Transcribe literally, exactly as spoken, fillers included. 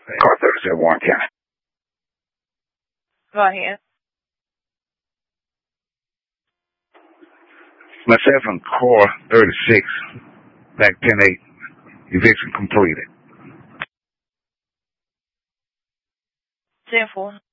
Car thirty-seven, Warren County. Go ahead. Myself and car thirty-six, back ten eight, eviction completed. ten four.